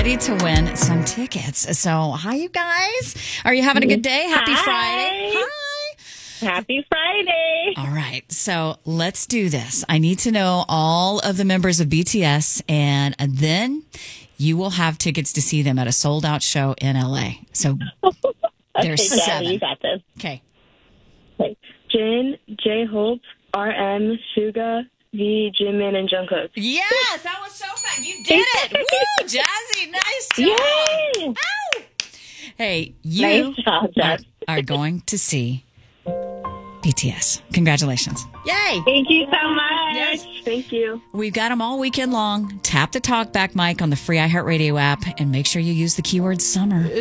ready to win some tickets. So, hi, you guys. Are you having a good day? Happy Friday. Hi. Happy Friday. All right. So, let's do this. I need to know all of the members of BTS, and then you will have tickets to see them at a sold-out show in LA. So, there's Okay, 7. you got this. Okay. Okay. Jin, J-Hope, RM, Suga, V, Jimin, and Jungkook. Yes, that was so fun. You did it. Woo, Jazzy. Nice job. Yay! Ow. Hey, you Nice job, Jess. are going to see BTS. Congratulations. Yay. Thank you so much. Yes. Thank you. We've got them all weekend long. Tap the talkback mic on the free iHeartRadio app and make sure you use the keyword summer.